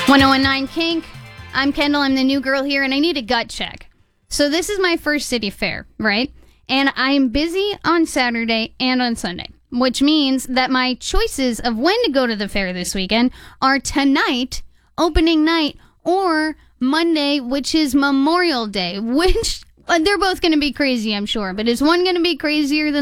1019 Kink. I'm Kendall. I'm the new girl here, and I need a gut check. So this is my first city fair, right? And I'm busy on Saturday and on Sunday, which means that my choices of when to go to the fair this weekend are tonight, opening night, or Monday, which is Memorial Day, which they're both going to be crazy, I'm sure. But is one going to be crazier than